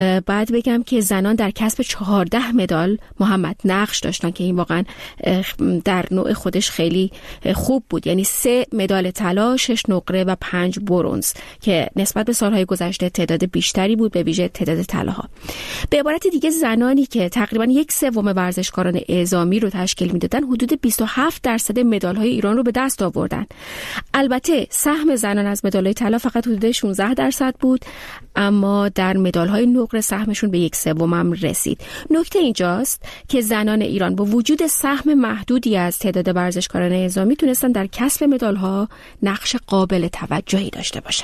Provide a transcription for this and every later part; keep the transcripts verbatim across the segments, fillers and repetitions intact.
بعد بگم که زنان در کسب چهارده مدال محمد نقش داشتن که این واقعا در نوع خودش خیلی خوب بود، یعنی سه مدال طلا، شش نقره و پنج برنز که نسبت به سالهای گذشته تعداد بیشتری بود، به ویژه تعداد طلاها. به عبارت دیگه زنانی که تقریبا یک سوم ورزشکاران اعزامی رو تشکیل میدادن حدود بیست و هفت درصد مدال‌های ایران رو به دست آوردن. البته سهم زنان از مدال‌های طلا فقط حدود شانزده درصد بود، اما در مدال‌های نقره سهمشون به یک سوم هم رسید. نکته اینجاست که زنان ایران با وجود سهم محدودی از تعداد ورزشکاران اعزامی تونستن در کسب مدال‌ها نقش قابل توجهی داشته باشن.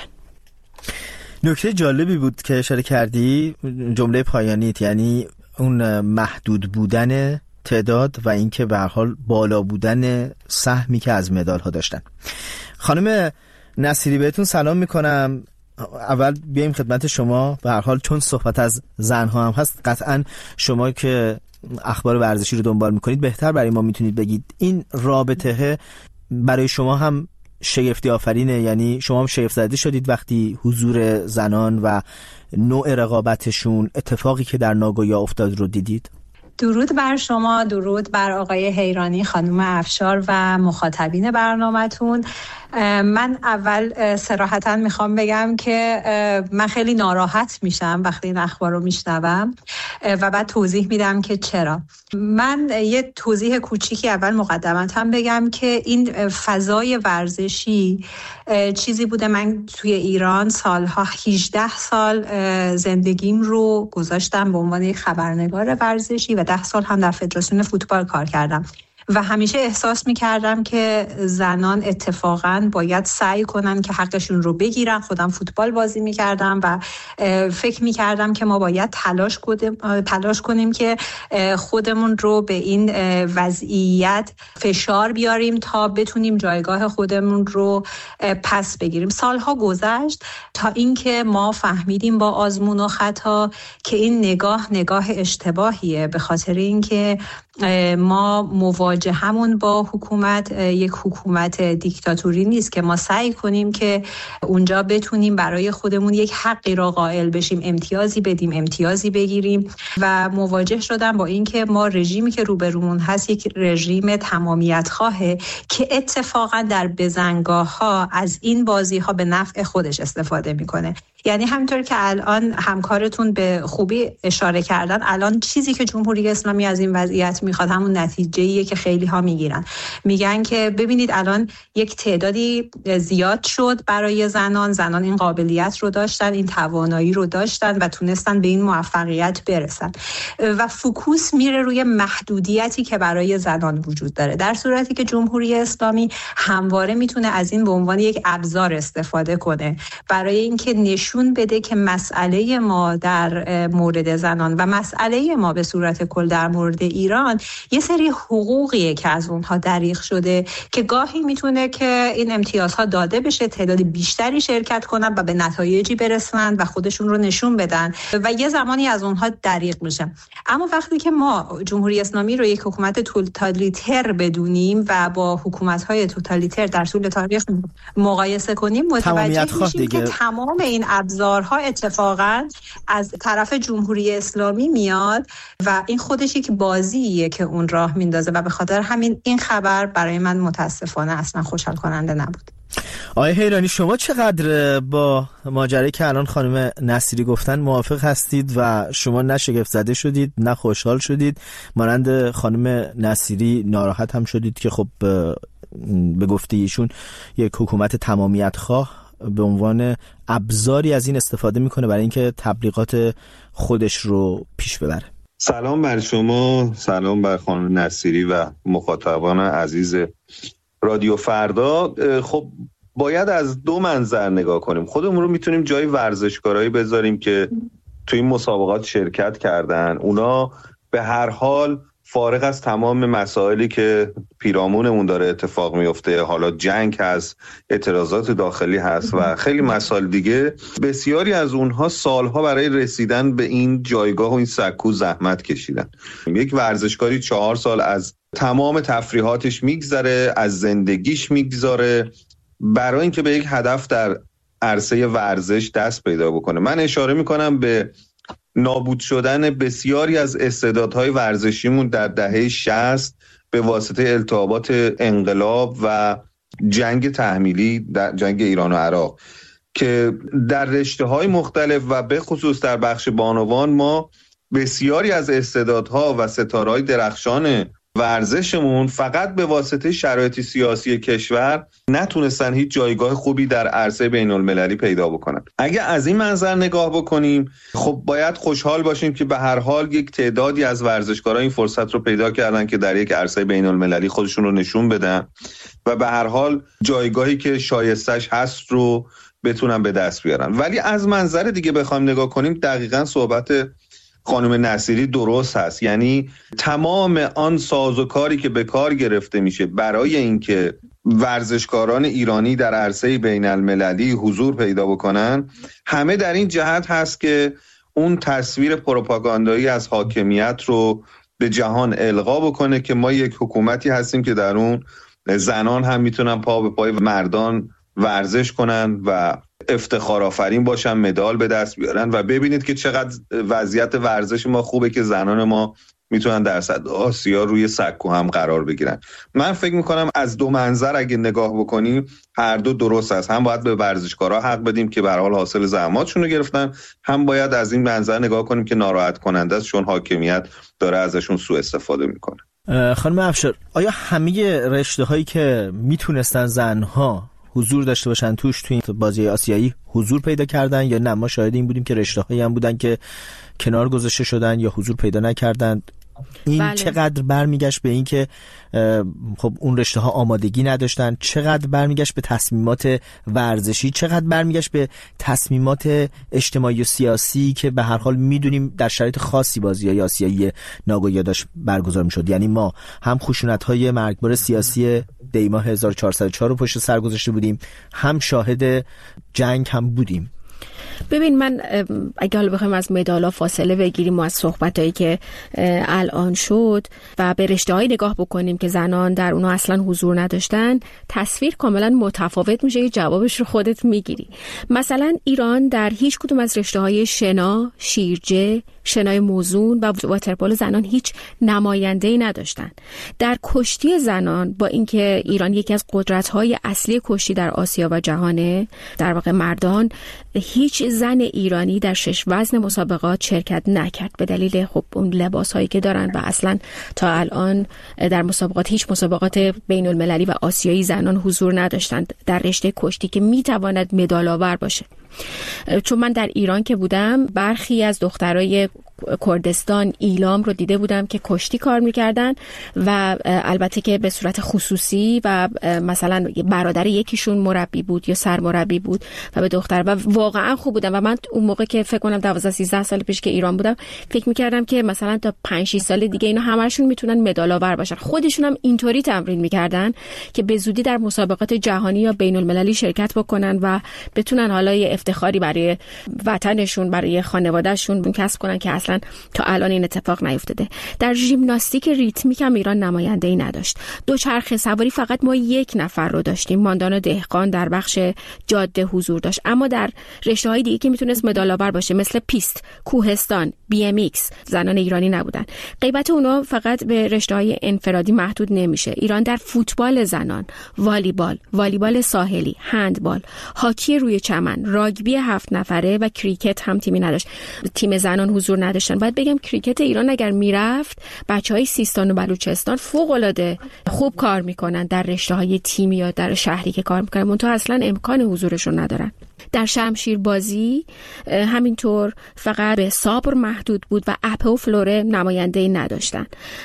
نکته جالبی بود که اشاره کردی، جمله پایانیت، یعنی اون محدود بودن تعداد و اینکه به هر حال بالا بودن سهمی که از مدال‌ها داشتن. خانم نصیری بهتون سلام میکنم. اول بیایم خدمت شما، به هر حال چون صحبت از زنها هم هست قطعا شما که اخبار ورزشی رو دنبال میکنید بهتر برای ما میتونید بگید این رابطه برای شما هم شگفتی آفرینه، یعنی شما هم شگفت زده شدید وقتی حضور زنان و نوع رقابتشون، اتفاقی که در ناگویا افتاد رو دیدید؟ درود بر شما، درود بر آقای حیرانی، خانم افشار و مخاطبین برنامه‌تون. من اول صراحتاً میخوام بگم که من خیلی ناراحت میشم وقتی این اخبار رو میشنوم و بعد توضیح میدم که چرا. من یه توضیح کوچیکی اول مقدمتاً بگم که این فضای ورزشی چیزی بوده، من توی ایران سالها هجده سال زندگیم رو گذاشتم به عنوان یک خبرنگار ورزشی و ده سال هم در فدراسیون فوتبال کار کردم و همیشه احساس می‌کردم که زنان اتفاقاً باید سعی کنن که حقشون رو بگیرن. خودم فوتبال بازی می‌کردم و فکر می‌کردم که ما باید تلاش کنیم تلاش کنیم که خودمون رو به این وضعیت فشار بیاریم تا بتونیم جایگاه خودمون رو پس بگیریم. سالها گذشت تا اینکه ما فهمیدیم با آزمون و خطا که این نگاه نگاه اشتباهیه، به خاطر اینکه ما مواجهمون با حکومت یک حکومت دیکتاتوری نیست که ما سعی کنیم که اونجا بتونیم برای خودمون یک حقی را قائل بشیم، امتیازی بدیم، امتیازی بگیریم و مواجه شدم با اینکه ما رژیمی که روبرومون هست یک رژیم تمامیت خواهه که اتفاقا در بزنگاه ها از این بازی ها به نفع خودش استفاده میکنه. یعنی همینطور که الان همکارتون به خوبی اشاره کردن، الان چیزی که جمهوری اسلامی از این وضعیت میخواد همون نتیجه‌ایه که خیلی ها میگیرن، میگن که ببینید الان یک تعدادی زیاد شد برای زنان، زنان این قابلیت رو داشتن، این توانایی رو داشتن و تونستن به این موفقیت برسن و فوکوس میره روی محدودیتی که برای زنان وجود داره، در صورتی که جمهوری اسلامی همواره میتونه از این به عنوان یک ابزار استفاده کنه برای اینکه نشون بده که مسئله ما در مورد زنان و مسئله ما به صورت کل در مورد ایران یه سری حقوقیه که از اونها دریغ شده که گاهی میتونه که این امتیازها داده بشه، تعداد بیشتری شرکت کنن و به نتایجی برسن و خودشون رو نشون بدن و یه زمانی از اونها دریغ میشه. اما وقتی که ما جمهوری اسلامی رو یک حکومت توتالیتر بدونیم و با حکومت‌های توتالیتر در طول تاریخ مقایسه کنیم، متوجه میشیم که تمام این ابزارها اتفاقا از طرف جمهوری اسلامی میاد و این خودش یک بازیه که اون راه میندازه و به خاطر همین این خبر برای من متاسفانه اصلا خوشحال کننده نبود. آقای حیرانی، شما چقدر با ماجرایی که الان خانم نصیری گفتن موافق هستید و شما نه شگفت زده شدید نه خوشحال شدید، مانند خانم نصیری ناراحت هم شدید که خب به گفته ایشون یک حکومت تمامیت خواه به عنوان ابزاری از این استفاده میکنه برای اینکه تبلیغات خودش رو پیش ببره؟ سلام بر شما، سلام بر خانم نصیری و مخاطبان عزیز رادیو فردا. خب باید از دو منظر نگاه کنیم. خودمون رو میتونیم جای ورزشکارایی بذاریم که توی این مسابقات شرکت کردن، اونا به هر حال فارغ از تمام مسائلی که پیرامونمون داره اتفاق میفته، حالا جنگ هست، اعتراضات داخلی هست و خیلی مسائل دیگه، بسیاری از اونها سالها برای رسیدن به این جایگاه و این سکو زحمت کشیدن. یک ورزشکاری چهار سال از تمام تفریحاتش میگذره، از زندگیش میگذاره برای اینکه به یک هدف در عرصه ورزش دست پیدا بکنه. من اشاره میکنم به نابود شدن بسیاری از استعدادهای ورزشیمون در دهه شصت به واسطه التهابات انقلاب و جنگ تحمیلی در جنگ ایران و عراق که در رشته‌های مختلف و به خصوص در بخش بانوان ما بسیاری از استعدادها و ستاره‌های درخشان ورزشمون فقط به واسطه شرایط سیاسی کشور نتونستن هیچ جایگاه خوبی در عرصه بین المللی پیدا بکنن. اگه از این منظر نگاه بکنیم خب باید خوشحال باشیم که به هر حال یک تعدادی از ورزشکارا این فرصت رو پیدا کردن که در یک عرصه بین المللی خودشون رو نشون بدن و به هر حال جایگاهی که شایستش هست رو بتونن به دست بیارن. ولی از منظر دیگه بخوایم نگاه کنیم دقیقاً صحبت خانم نصیری درست هست، یعنی تمام آن سازوکاری که به کار گرفته میشه برای اینکه ورزشکاران ایرانی در عرصه بین المللی حضور پیدا بکنن همه در این جهت هست که اون تصویر پروپاگاندایی از حاکمیت رو به جهان القا بکنه که ما یک حکومتی هستیم که در اون زنان هم میتونن پا به پای مردان ورزش کنن و افتخار آفرین باشن، مدال به دست بیارن و ببینید که چقدر وضعیت ورزش ما خوبه که زنان ما میتونن در سطح آسیا روی سکو هم قرار بگیرن. من فکر میکنم از دو منظر اگه نگاه بکنیم هر دو درست است. هم باید به ورزشکارا حق بدیم که به هر حال حاصل زحماتشون رو گرفتن، هم باید از این منظر نگاه کنیم که ناراحت کننده است چون حاکمیت داره ازشون سوء استفاده میکنه. خانم افشار، آیا همه رشته هایی که میتونستن زنها حضور داشته باشن توش توی این بازی آسیایی حضور پیدا کردن یا نه؟ ما شاهد این بودیم که رشته‌هایی هم بودن که کنار گذاشته شدن یا حضور پیدا نکردن. این بله. چقدر برمیگشت به این که خب اون رشته ها آمادگی نداشتن، چقدر برمیگشت به تصمیمات ورزشی، چقدر برمیگشت به تصمیمات اجتماعی و سیاسی که به هر حال میدونیم در شرایط خاصی بازی‌های آسیایی ناگویا داشت برگزار میشد. یعنی ما هم خشونت‌های مرگبار سیاسی دی‌ماه هزار و چهارصد و چهار رو پشت سر گذاشته بودیم، هم شاهد جنگ هم بودیم. ببین، من اگه حالا بخوایم از مدالا فاصله بگیریم و از صحبتایی که الان شد و به رشته‌های نگاه بکنیم که زنان در اونها اصلا حضور نداشتن، تصویر کاملا متفاوت میشه که جوابش رو خودت میگیری. مثلا ایران در هیچ کدوم از رشته‌های شنا، شیرجه، شنای موزون و واترپولو زنان هیچ نماینده‌ای نداشتن. در کشتی زنان با اینکه ایران یکی از قدرت‌های اصلی کشتی در آسیا و جهانه، در واقع مردان، هیچ زن ایرانی در شش وزن مسابقات شرکت نکرد به دلیل خب اون لباس‌هایی که دارن و اصلا تا الان در مسابقات هیچ مسابقات بین المللی و آسیایی زنان حضور نداشتند در رشته کشتی که میتواند مدال آور باشه. چون من در ایران که بودم برخی از دخترای کردستان، ایلام رو دیده بودم که کشتی کار میکردن و البته که به صورت خصوصی و مثلا برادر یکیشون مربی بود یا سرمربی بود و به دختر و واقعا خوب بودن و من اون موقع که فکر کنم دوازده سیزده سال پیش که ایران بودم فکر میکردم که مثلا تا پنج شش سال دیگه اینا همشون میتونن مدال آور باشن. خودشون هم اینطوری تمرین میکردن که به زودی در مسابقات جهانی یا بین المللی شرکت بکنن و بتونن حالا یه افتخاری برای وطنشون، برای خانوادهشون کسب کنن که اصلا تا الان این اتفاق نیفتاده. در ژیمناستیک ریتمیک هم ایران نماینده‌ای نداشت. دوچرخه سواری فقط ما یک نفر رو داشتیم، ماندان دهقان در بخش جاده حضور داشت، اما در رشته‌های دیگه که میتونست مدال آور باشه مثل پیست، کوهستان، بی ام ایکس زنان ایرانی نبودن. غیبت اونا فقط به رشته‌های انفرادی محدود نمیشه. ایران در فوتبال زنان، والیبال، والیبال ساحلی، هندبال، هاکی روی چمن، راگبی هفت نفره و کریکت هم تیمی نداشت. تیم زنان حضور نداشتن. باید بگم کریکت ایران اگر میرفت بچهای سیستان و بلوچستان فوق‌العاده خوب کار میکنن در رشته‌های تیمی یا در شهری که کار میکنن، منتها اصلا امکان حضورشون ندارن. در شمشیر بازی همینطور فقط به سابر محدود بود و اپه و فلوره نماینده‌ای نداشتن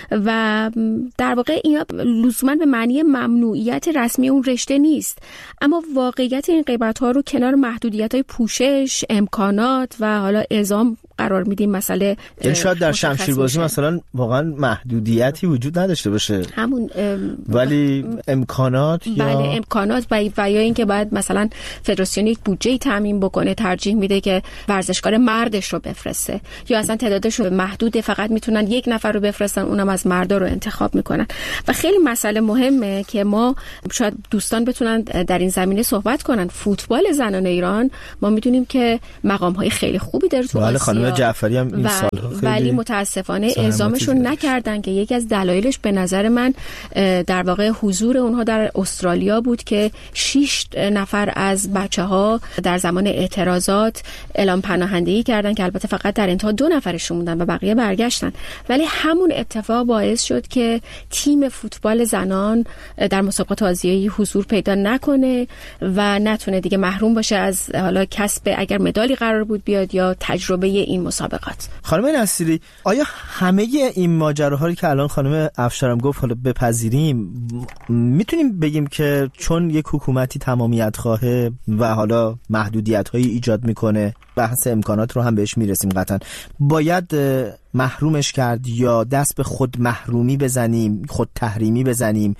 و در واقع اینا لزوما به معنی ممنوعیت رسمی اون رشته نیست، اما واقعیت این غیبت‌ها رو کنار محدودیت‌های پوشش، امکانات و حالا اعزام قرار میدیم. مسئله یعنی شاید در شمشیر بازی مثلا واقعا محدودیتی وجود نداشته باشه همون ولی امکانات بله یا بله امکانات و یا اینکه باید مثلا فدراسیون یک بودجه تامین بکنه، ترجیح میده که ورزشکار مردش رو بفرسته یا اصلا تعدادش رو محدوده، فقط میتونن یک نفر رو بفرستن، اونم از مردا رو انتخاب میکنن. و خیلی مسئله مهمه که ما شاید دوستان بتونن در این زمینه صحبت کنن. فوتبال زنان ایران ما میدونیم که مقام‌های خیلی خوبی داره تو آسیا. جعفری هم این سالها خیلی ولی متاسفانه اعزامشون نکردن که یکی از دلایلش به نظر من در واقع حضور اونها در استرالیا بود که شش نفر از بچه‌ها در زمان اعتراضات اعلام پناهندگی کردن که البته فقط در انتها دو نفرشون موندن و بقیه برگشتن. ولی همون اتفاق باعث شد که تیم فوتبال زنان در مسابقات آسیایی حضور پیدا نکنه و نتونه دیگه محروم باشه از حالا کسب اگر مدالی قرار بود بیاد یا تجربه این مسابقات. خانم نصیری، آیا همه این ماجراهایی که الان خانم افشارم گفت حالا بپذیریم، میتونیم بگیم که چون یک حکومتی تمامیت خواهه و حالا محدودیت هایی ایجاد میکنه، بحث امکانات رو هم بهش میرسیم قطعا، باید محرومش کرد یا دست به خود محرومی بزنیم، خود تحریمی بزنیم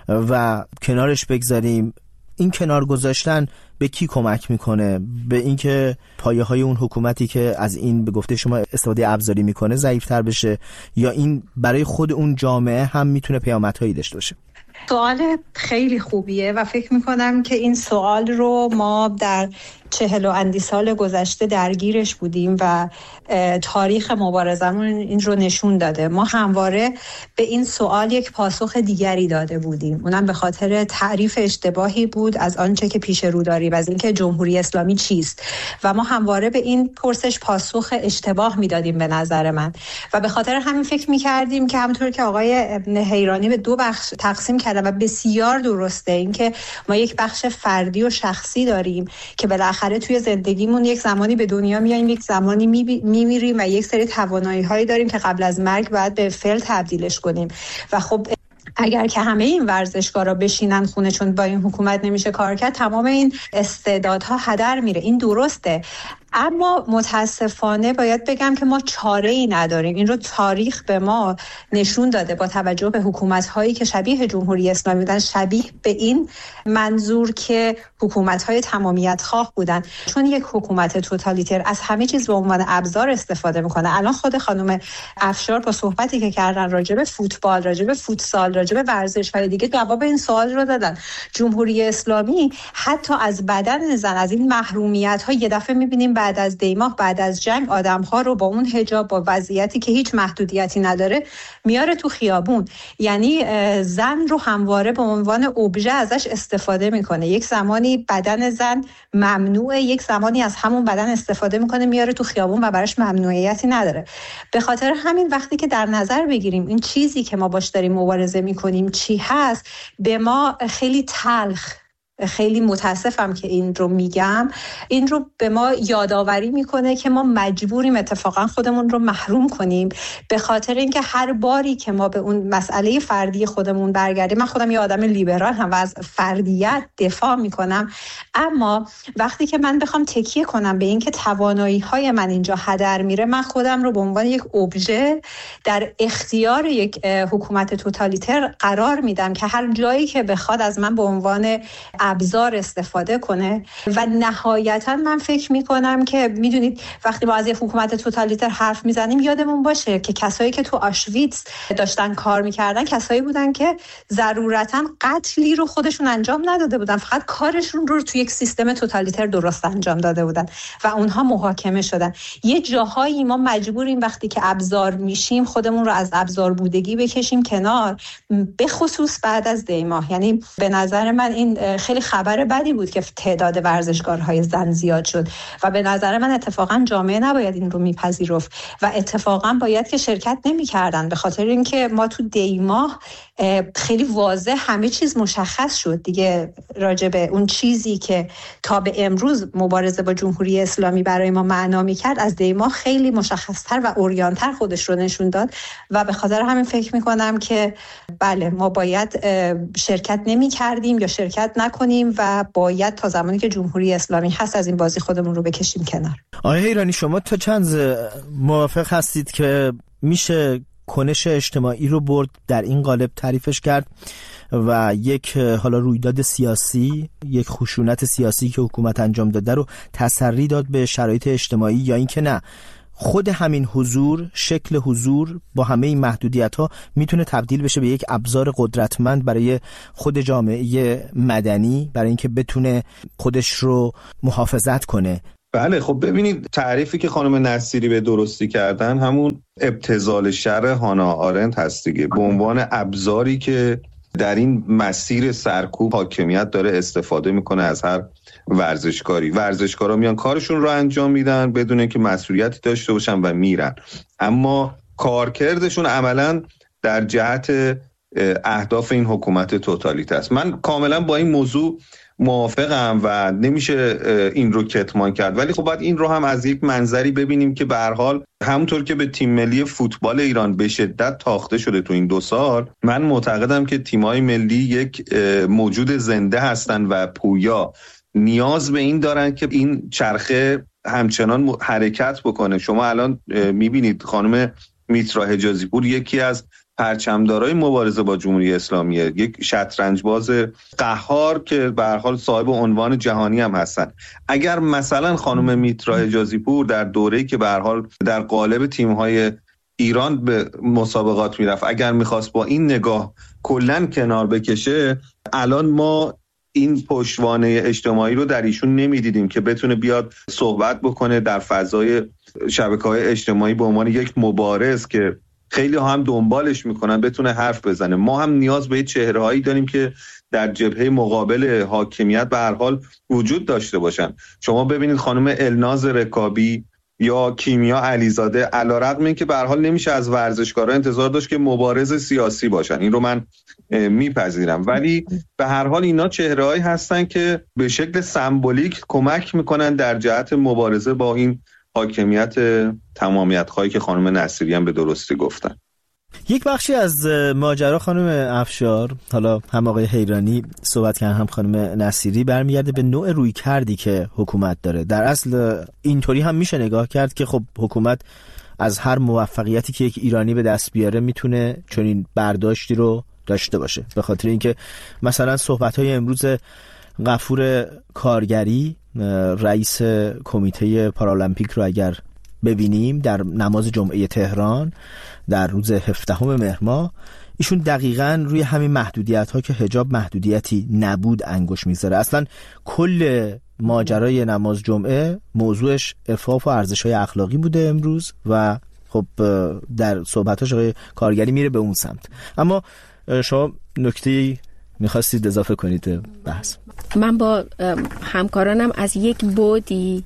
و کنارش بگذاریم؟ این کنار گذاشتن به کی کمک میکنه؟ به اینکه پایه های اون حکومتی که از این به گفته شما استفاده ابزاری میکنه ضعیف‌تر بشه، یا این برای خود اون جامعه هم میتونه پیامدهایی داشته باشه؟ سوال خیلی خوبیه و فکر میکنم که این سوال رو ما در چهل و اندی سال گذشته درگیرش بودیم و تاریخ مبارزمون این رو نشون داده. ما همواره به این سوال یک پاسخ دیگری داده بودیم، اونم به خاطر تعریف اشتباهی بود از آنچه که پیش رو داریم، از اینکه جمهوری اسلامی چیست، و ما همواره به این پرسش پاسخ اشتباه میدادیم به نظر من، و به خاطر همین فکر میکردیم که همونطور که آقای حیرانی به دو بخش تقسیم کردن و بسیار درسته، اینکه ما یک بخش فردی و شخصی داریم که بالاخره توی زندگیمون یک زمانی به دنیا میاییم، یک زمانی میمیریم و یک سری توانایی‌هایی داریم که قبل از مرگ باید به فعل تبدیلش کنیم. و خب اگر که همه این ورزشکارا بشینن خونه چون با این حکومت نمیشه کار کرد، تمام این استعدادها هدر میره. این درسته، اما متاسفانه باید بگم که ما چاره ای نداریم. این رو تاریخ به ما نشون داده با توجه به حکومت‌هایی که شبیه جمهوری اسلامی بودن، شبیه به این منظور که حکومت‌های تمامیت خواه بودن، چون یک حکومت توتالیتر از همه چیز به عنوان ابزار استفاده میکنه. الان خود خانم افشار با صحبتی که کردن راجع به فوتبال، راجع به فوتسال، راجع به ورزش‌های دیگه جواب این سوال رو دادن. جمهوری اسلامی حتی از بدن زن، از این محرومیت‌ها، یه دفعه می‌بینیم بعد از دیماه، بعد از جنگ، آدم‌ها رو با اون حجاب، با وضعیتی که هیچ محدودیتی نداره میاره تو خیابون. یعنی زن رو همواره به عنوان ابژه ازش استفاده میکنه. یک زمانی بدن زن ممنوعه، یک زمانی از همون بدن استفاده میکنه میاره تو خیابون و براش ممنوعیتی نداره. به خاطر همین وقتی که در نظر بگیریم این چیزی که ما باش داریم مبارزه میکنیم چی هست، به ما خیلی تلخ، خیلی متاسفم که این رو میگم، این رو به ما یادآوری میکنه که ما مجبوریم اتفاقا خودمون رو محروم کنیم، به خاطر اینکه هر باری که ما به اون مسئله فردی خودمون برگردیم. من خودم یه آدم لیبرال هم و از فردیت دفاع میکنم، اما وقتی که من بخوام تکیه کنم به اینکه توانایی های من اینجا هدر میره، من خودم رو به عنوان یک ابژه در اختیار یک حکومت توتالیتر قرار میدم که هر جایی که بخواد از من به عنوان ابزار استفاده کنه. و نهایتا من فکر میکنم که میدونید وقتی ما از یه حکومت توتالیتر حرف میزنیم یادمون باشه که کسایی که تو آشویتس داشتن کار میکردن کسایی بودن که ضرورتا قتلی رو خودشون انجام نداده بودن، فقط کارشون رو تو یک سیستم توتالیتر درست انجام داده بودن و اونها محاکمه شدن. یه جاهایی ما مجبوریم وقتی که ابزار میشیم خودمون رو از ابزار بودگی بکشیم کنار، به خصوص بعد از دیماه. یعنی به نظر من این خیلی خبر بدی بود که تعداد ورزشکارهای زن زیاد شد و به نظر من اتفاقا جامعه نباید این رو میپذیرفت و اتفاقا باید که شرکت نمی‌کردن، به خاطر اینکه ما تو دیماه خیلی واضح همه چیز مشخص شد دیگه راجع به اون چیزی که تا به امروز مبارزه با جمهوری اسلامی برای ما معنا می‌کرد، از دیماه خیلی مشخص‌تر و عریان‌تر خودش رو نشون داد و به خاطر همین فکر می‌کنم که بله ما باید شرکت نمی‌کردیم یا شرکت نکنیم و باید تا زمانی که جمهوری اسلامی هست از این بازی خودمون رو بکشیم کنار. آقای حیرانی، شما تا چند موافق هستید که میشه کنش اجتماعی رو برد در این قالب تعریفش کرد و یک حالا رویداد سیاسی، یک خشونت سیاسی که حکومت انجام داده رو تسری داد به شرایط اجتماعی، یا اینکه نه خود همین حضور، شکل حضور با همه این محدودیت‌ها میتونه تبدیل بشه به یک ابزار قدرتمند برای خود جامعه مدنی، برای اینکه بتونه خودش رو محافظت کنه؟ بله خب ببینید تعریفی که خانم نصیری به درستی کردن همون ابتذال شر هانا آرنت هست دیگه، به عنوان ابزاری که در این مسیر سرکوب حاکمیت داره استفاده میکنه از هر ورزشکاری. ورزشکارا میان کارشون رو انجام میدن بدون اینکه مسئولیتی داشته باشن و میرن، اما کارکردشون عملاً در جهت اهداف این حکومت توتالیته است. من کاملا با این موضوع موافقم و نمیشه این رو کتمان کرد، ولی خب باید این رو هم از یک منظری ببینیم که به هر حال همونطور که به تیم ملی فوتبال ایران به شدت تاخته شده تو این دو سال، من معتقدم که تیم‌های ملی یک موجود زنده هستن و پویا، نیاز به این دارن که این چرخه همچنان حرکت بکنه. شما الان میبینید خانم میترا حجازی پور یکی از پرچمدارای مبارزه با جمهوری اسلامیه، یک شطرنج‌باز قهار که به هر حال صاحب عنوان جهانی هم هستن. اگر مثلا خانم میترا حجازی پور در دوره‌ای که به هر حال در قالب تیم‌های ایران به مسابقات میرفت، اگر میخواست با این نگاه کلاً کنار بکشه، الان ما این پشتوانه اجتماعی رو در ایشون نمیدیدیم که بتونه بیاد صحبت بکنه در فضای شبکه‌های اجتماعی به عنوان یک مبارز که خیلی هم دنبالش میکنن بتونه حرف بزنه. ما هم نیاز به چهره‌هایی داریم که در جبهه مقابل حاکمیت به هر حال وجود داشته باشن. شما ببینید خانم الناز رکابی یا کیمیا علیزاده، علیرغم اینکه به هر حال نمیشه از ورزشکارا انتظار داشت که مبارز سیاسی باشن، این رو من میپذیرم، ولی به هر حال اینا چهره‌هایی هستن که به شکل سمبولیک کمک میکنن در جهت مبارزه با این حاکمیت تمامیت خواهی که خانم نصیری هم به درستی گفتن. یک بخشی از ماجرا خانم افشار، حالا هم آقای حیرانی صحبت کردن هم خانم نصیری، برمیگرده به نوع روی کردی که حکومت داره. در اصل اینطوری هم میشه نگاه کرد که خب حکومت از هر موفقیتی که یک ایرانی به دست بیاره میتونه چنین برداشتی رو داشته باشه، به خاطر اینکه مثلا صحبت‌های امروز غفور کارگری رئیس کمیته پارالمپیک رو اگر ببینیم در نماز جمعه تهران در روز هفدهم مهر ماه، ایشون دقیقاً روی همین محدودیت ها که حجاب محدودیتی نبود انگوش میذاره. اصلا کل ماجرای نماز جمعه موضوعش عفاف و ارزش‌های اخلاقی بوده امروز و خب در صحبتاش آقای کارگری میره به اون سمت. اما شما نکته‌ای میخواستید اضافه کنید بحث؟ من با همکارانم از یک بعدی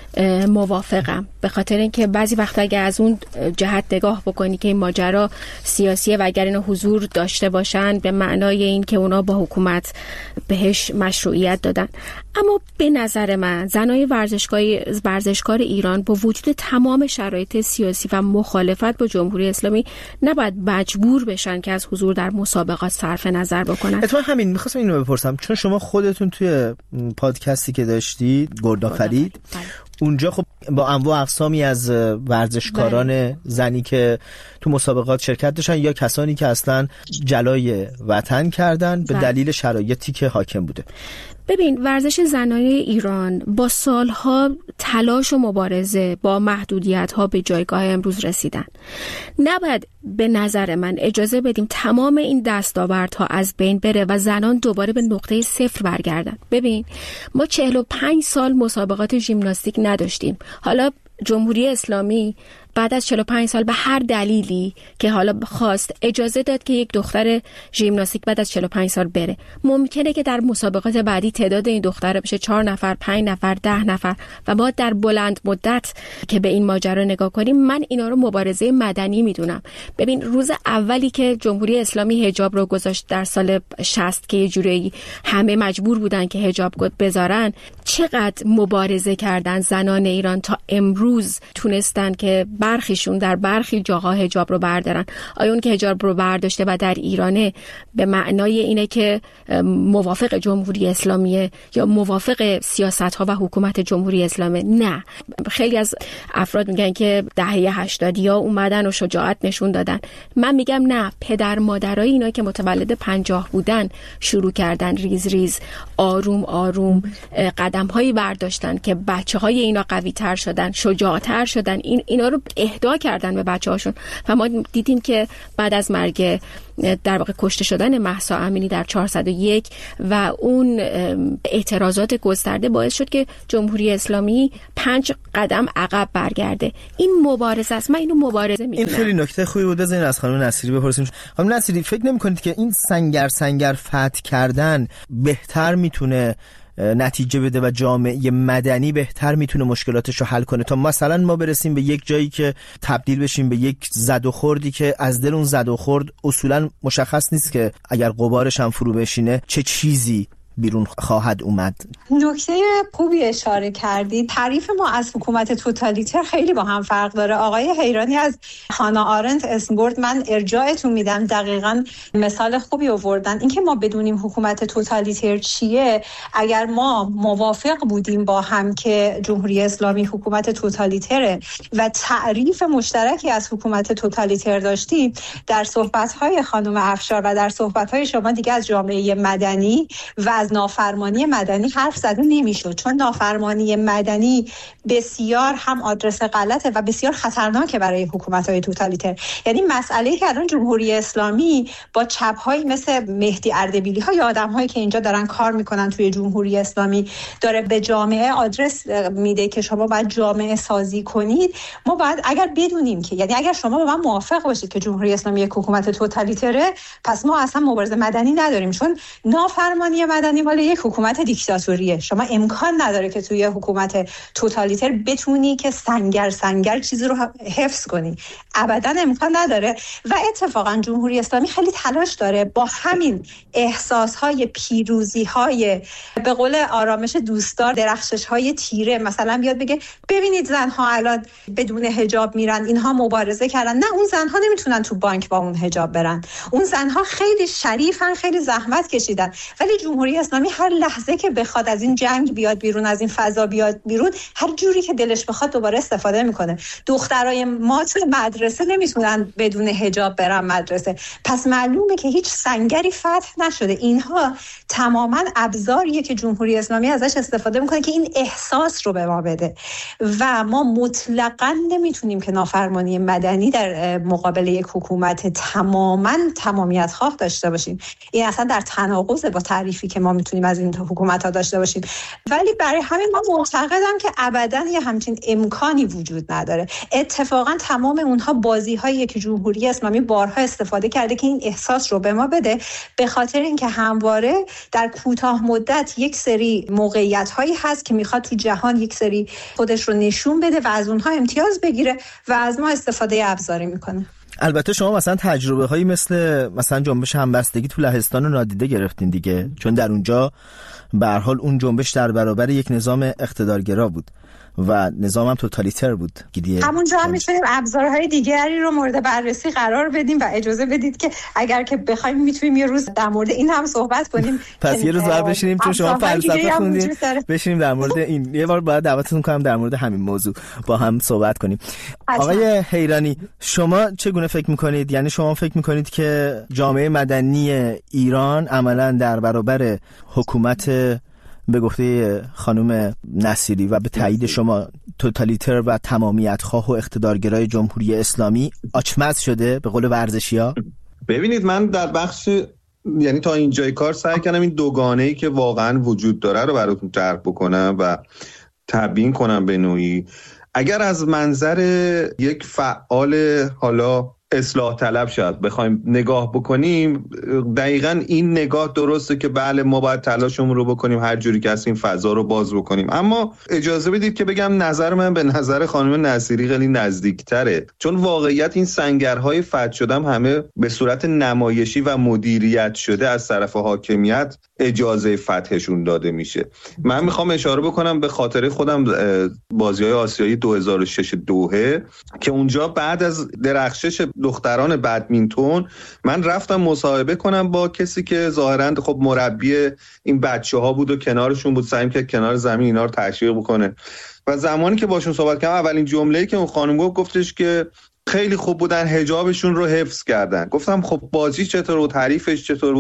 موافقم، به خاطر اینکه بعضی وقتا اگه از اون جهت نگاه بکنی که این ماجرا سیاسیه و اگر اینا حضور داشته باشن به معنای این که اونا با حکومت بهش مشروعیت دادن، اما به نظر من زنای ورزشکاری ورزشکار ایران با وجود تمام شرایط سیاسی و مخالفت با جمهوری اسلامی نباید مجبور بشن که از حضور در مسابقات صرف نظر بکنن. اتفاقا همین می‌خواستم اینو بپرسم، چون شما خودتون توی پادکستی که داشتید گردآفرید، اونجا خب با انواع اقسامی از ورزشکاران بله. زنی که تو مسابقات شرکت داشتن یا کسانی که اصلا جلای وطن کردن به بله. دلیل شرایطی که حاکم بوده. ببین، ورزش زنای ایران با سالها تلاش و مبارزه با محدودیت‌ها به جایگاه امروز رسیدن. نباید به نظر من اجازه بدیم تمام این دستاوردها از بین بره و زنان دوباره به نقطه صفر برگردن. ببین، ما چهل و پنج سال مسابقات ژیمناستیک نداشتیم. حالا جمهوری اسلامی بعد از چهل و پنج سال به هر دلیلی که حالا خواست اجازه داد که یک دختر ژیمناستیک بعد از چهل و پنج سال بره. ممکنه که در مسابقات بعدی تعداد این دختره بشه چهار نفر، پنج نفر، ده نفر و ما در بلند مدت که به این ماجرا نگاه کنیم، من اینا رو مبارزه مدنی میدونم. ببین، روز اولی که جمهوری اسلامی حجاب رو گذاشت در سال شصت که یه جوری همه مجبور بودن که حجاب بذارن، چقدر مبارزه کردن زنان ایران تا امروز تونستن که برخیشون در برخی جاها حجاب رو بردارن. آیا اون که حجاب رو برداشته و در ایرانه به معنای اینه که موافق جمهوری اسلامیه یا موافق سیاست‌ها و حکومت جمهوری اسلامیه؟ نه. خیلی از افراد میگن که دهه هشتادیا اومدن و شجاعت نشون دادن. من میگم نه، پدر مادرای اینا که متولد پنجاه بودن شروع کردن ریز ریز آروم آروم قدم‌هایی برداشتن که بچه‌های اینا قوی‌تر شدن، شجاعتر شدن. این اینا رو اهدا کردن به بچه‌هاشون و ما دیدیم که بعد از مرگ در واقع کشته شدن مهسا امینی در چهارصد و یک و اون اعتراضات گسترده باعث شد که جمهوری اسلامی پنج قدم عقب برگرده. این مبارزه است، من اینو مبارزه می‌دونم. این خیلی نکته خوبی بود. بزنین از خانم نصیری بپرسیم. خانم نصیری فکر نمی‌کنید که این سنگر سنگر فتح کردن بهتر میتونه نتیجه بده و جامعه مدنی بهتر میتونه مشکلاتش رو حل کنه تا مثلا ما برسیم به یک جایی که تبدیل بشیم به یک زد و خوردی که از دل اون زد و خورد اصولا مشخص نیست که اگر غبارش هم فرو بشینه چه چیزی بیرون خواهد اومد؟ نکته خوبی اشاره کردید. تعریف ما از حکومت توتالیتر خیلی با هم فرق داره. آقای حیرانی از هانا آرنت اسم برد، من ارجاعتون میدم، دقیقاً مثال خوبی آوردن. اینکه ما بدونیم حکومت توتالیتر چیه، اگر ما موافق بودیم با هم که جمهوری اسلامی حکومت توتالیتره و تعریف مشترکی از حکومت توتالیتر داشتیم، در صحبت‌های خانم افشار و در صحبت‌های شما دیگه از جامعه مدنی و از نافرمانی مدنی حرف زده نمیشد، چون نافرمانی مدنی بسیار هم آدرس غلطه و بسیار خطرناکه برای حکومت‌های توتالیتر. یعنی مسئله‌ای که الان جمهوری اسلامی با چپ‌هایی مثل مهدی اردبیلی‌ها یا آدم‌هایی که اینجا دارن کار میکنن توی جمهوری اسلامی داره به جامعه آدرس میده که شما باید جامعه سازی کنید. ما باید اگر بدونیم که، یعنی اگر شما با من موافق باشید که جمهوری اسلامی یک حکومت توتالیتره، پس ما اصلا مبارزه مدنی نداریم، چون نافرمانی مدنی مال یک حکومت دیکتاتوریه. شما امکان نداره که توی حکومت توتالیتر بتونی که سنگر سنگر چیزی رو حفظ کنی، ابدا امکان نداره. و اتفاقا جمهوری اسلامی خیلی تلاش داره با همین احساسهای پیروزی‌های به قول آرامش دوستدار، درخشش‌های تیره، مثلا بیاد بگه ببینید زن‌ها الان بدون حجاب میرن، اینها مبارزه کردن. نه، اون زن‌ها نمیتونن تو بانک با اون حجاب برن، اون زن‌ها خیلی شریفن، خیلی زحمت کشیدن، ولی جمهوری اسلامی هر لحظه که بخواد از این جنگ بیاد بیرون، از این فضا بیاد بیرون، هر جوری که دلش بخواد دوباره استفاده میکنه. دخترای ما تو مدرسه نمیتونن بدون حجاب برن مدرسه، پس معلومه که هیچ سنگری فتح نشده. اینها تماما ابزاریه که جمهوری اسلامی ازش استفاده میکنه که این احساس رو به ما بده و ما مطلقاً نمیتونیم که نافرمانی مدنی در مقابل یک حکومت تماما تمامیت خواه داشته باشیم. این اصلا در تناقض با تعریفی که ما میتونیم از این حکومت ها داشته باشیم. ولی برای همین ما معتقدم که ابداً یه همچین امکانی وجود نداره. اتفاقاً تمام اونها بازی هایی که جمهوری اسلامی بارها استفاده کرده که این احساس رو به ما بده، به خاطر اینکه همواره در کوتاه مدت یک سری موقعیت هایی هست که میخواد تو جهان یک سری خودش رو نشون بده و از اونها امتیاز بگیره و از ما استفاده ابزاری میکنه. البته شما مثلا تجربه هایی مثل مثلا جنبش همبستگی تو لهستان رو نادیده گرفتین دیگه، چون در اونجا به هر حال اون جنبش در برابر یک نظام اقتدارگرا بود و نظام هم توتالیتر بود. همونجا هم میتونیم ابزارهای دیگری رو مورد بررسی قرار بدیم و اجازه بدید که اگر که بخوایم میتونیم یه روز در مورد این هم صحبت کنیم. پس یه روز باید بشینیم، چون شما فلسفه خوندین، بشینیم در مورد این. یه بار باید دعوتتون کنم در مورد همین موضوع با هم صحبت کنیم. آقای حیرانی، شما چگونه فکر میکنید؟ یعنی شما فکر میکنید که جامعه مدنی ایران عملاً در برابر حکومت به گفته خانم نصیری و به تایید شما توتالیتر و تمامیت خواه و اقتدارگرای جمهوری اسلامی آچمز شده به قول ورزشی‌ها؟ ببینید، من در بخش یعنی تا اینجای کار سعی کردم این دوگانه‌ای که واقعا وجود داره رو براتون طرح بکنم و تبیین کنم به نوعی. اگر از منظر یک فعال حالا اصلاح طلب شد بخوایم نگاه بکنیم، دقیقاً این نگاه درسته که بله ما باید تلاشمون رو بکنیم هر جوری که هست این فضا رو باز بکنیم. اما اجازه بدید که بگم نظر من به نظر خانم نصیری خیلی نزدیکتره، چون واقعیت این سنگرهای فتح شدم همه به صورت نمایشی و مدیریت شده از طرف حاکمیت اجازه فتحشون داده میشه. من میخوام اشاره بکنم به خاطره خودم بازی‌های آسیایی دو هزار و شش دوحه که اونجا بعد از درخشش دختران بدمینتون من رفتم مصاحبه کنم با کسی که ظاهراً خب مربی این بچه‌ها بود و کنارشون بود، سعی کرد کنار زمین اینا رو تشویق بکنه. و زمانی که باشون صحبت کردم اولین جمله‌ای که اون خانم گفت گفتش که خیلی خوب بودن، حجابشون رو حفظ کردن. گفتم خب بازی چطور بود، تعریفش چطور بود؟